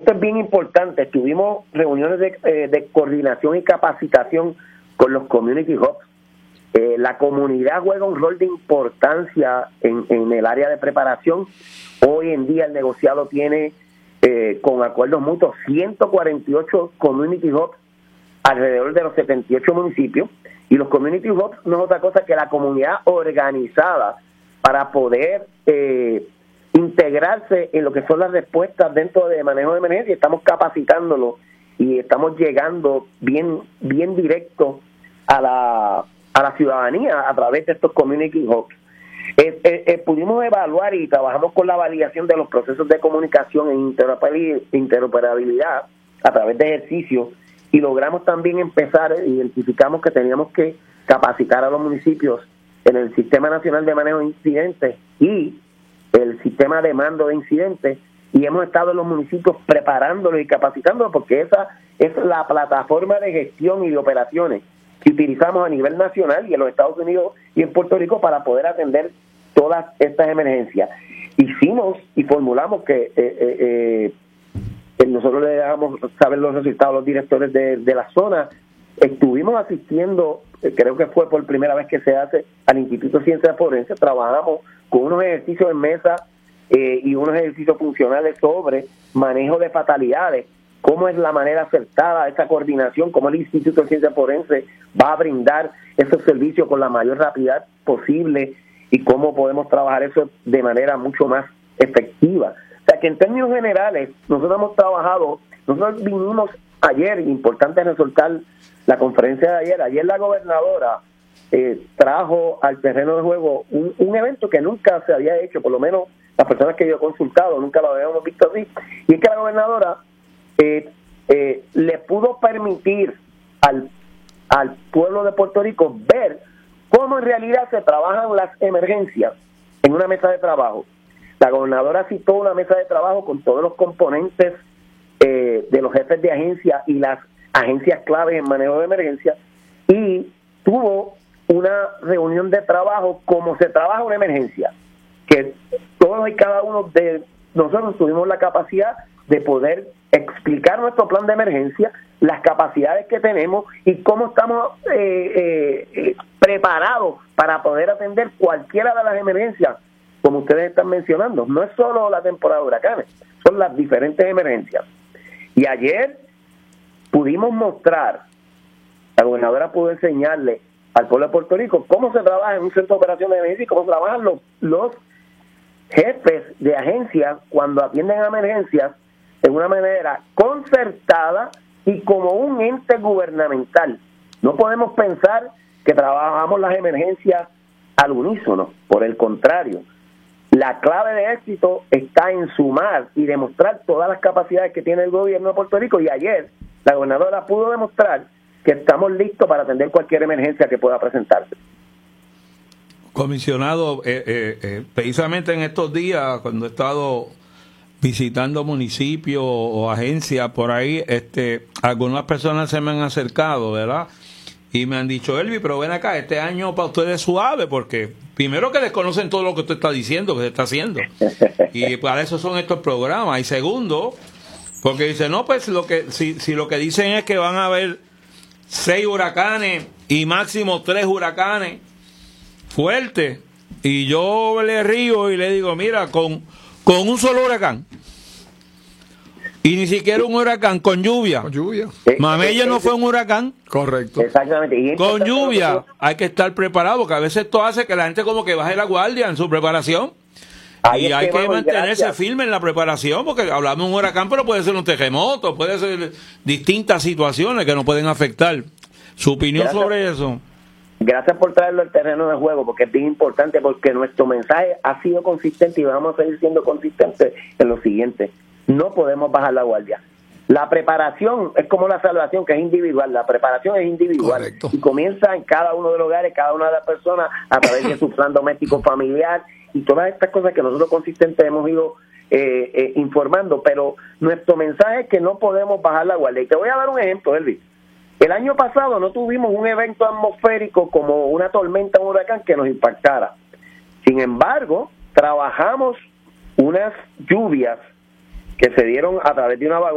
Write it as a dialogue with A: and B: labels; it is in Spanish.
A: esto es bien importante. Tuvimos reuniones de coordinación y capacitación con los community hubs. La comunidad juega un rol de importancia en el área de preparación. Hoy en día el negociado tiene, con acuerdos mutuos, 148 community hubs alrededor de los 78 municipios. Y los community hubs no es otra cosa que la comunidad organizada para poder integrarse en lo que son las respuestas dentro de manejo de emergencia. Estamos capacitándolo y estamos llegando bien directo a la ciudadanía a través de estos community hubs. Pudimos evaluar y trabajamos con la validación de los procesos de comunicación e interoperabilidad a través de ejercicios, y logramos también identificamos que teníamos que capacitar a los municipios en el Sistema Nacional de Manejo de Incidentes y el Sistema de Mando de Incidentes, y hemos estado en los municipios preparándolos y capacitándolos, porque esa es la plataforma de gestión y de operaciones que utilizamos a nivel nacional y en los Estados Unidos y en Puerto Rico para poder atender todas estas emergencias. Hicimos y formulamos que nosotros le dejamos saber los resultados a los directores de la zona. Estuvimos asistiendo, creo que fue por primera vez que se hace, al Instituto de Ciencias Forenses. Trabajamos con unos ejercicios en mesa y unos ejercicios funcionales sobre manejo de fatalidades, cómo es la manera acertada de esta coordinación, cómo el Instituto de Ciencias Forenses va a brindar esos servicios con la mayor rapidez posible y cómo podemos trabajar eso de manera mucho más efectiva. O sea que en términos generales, nosotros vinimos ayer, importante resaltar la conferencia de ayer la gobernadora trajo al terreno de juego un evento que nunca se había hecho, por lo menos las personas que yo he consultado, nunca lo habíamos visto así, y es que la gobernadora le pudo permitir al pueblo de Puerto Rico ver cómo en realidad se trabajan las emergencias en una mesa de trabajo. La gobernadora citó una mesa de trabajo con todos los componentes de los jefes de agencia y las agencias claves en manejo de emergencia, y tuvo una reunión de trabajo como se trabaja una emergencia, que todos y cada uno de nosotros tuvimos la capacidad de poder explicar nuestro plan de emergencia, las capacidades que tenemos y cómo estamos preparados para poder atender cualquiera de las emergencias, como ustedes están mencionando. No es solo la temporada de huracanes, son las diferentes emergencias. Y ayer pudimos mostrar, la gobernadora pudo enseñarle al pueblo de Puerto Rico cómo se trabaja en un centro de operaciones de emergencia y cómo trabajan los jefes de agencias cuando atienden a emergencias de una manera concertada y como un ente gubernamental. No podemos pensar que trabajamos las emergencias al unísono, por el contrario. La clave de éxito está en sumar y demostrar todas las capacidades que tiene el gobierno de Puerto Rico, y ayer la gobernadora pudo demostrar que estamos listos para atender cualquier emergencia que pueda presentarse.
B: Comisionado, precisamente en estos días, cuando he estado visitando municipios o agencias por ahí, algunas personas se me han acercado, ¿verdad? Y me han dicho, Elvi, pero ven acá, este año para ustedes es suave, porque primero que desconocen todo lo que usted está diciendo, que se está haciendo, y para eso son estos programas. Y segundo, porque dice, no, pues si lo que dicen es que van a haber 6 huracanes y máximo 3 huracanes fuertes, y yo le río y le digo, mira, con un solo huracán, y ni siquiera un huracán, con lluvia. Mamella no fue un huracán.
C: Correcto.
A: Exactamente. Y
B: con lluvia hay que estar preparado, porque a veces esto hace que la gente como que baje la guardia en su preparación. Y hay que mantenerse firme en la preparación, porque hablamos de un huracán, pero puede ser un terremoto, puede ser distintas situaciones que nos pueden afectar. ¿Su opinión sobre eso?
A: Gracias por traerlo al terreno de juego, porque es bien importante, porque nuestro mensaje ha sido consistente y vamos a seguir siendo consistentes en lo siguiente. No podemos bajar la guardia. La preparación es como la salvación, que es individual. La preparación es individual. Correcto. Y comienza en cada uno de los hogares, cada una de las personas, a través de su plan doméstico familiar y todas estas cosas que nosotros consistentes hemos ido informando. Pero nuestro mensaje es que no podemos bajar la guardia. Y te voy a dar un ejemplo, Elvis. El año pasado no tuvimos un evento atmosférico como una tormenta, un huracán que nos impactara. Sin embargo, trabajamos unas lluvias que se dieron a través de una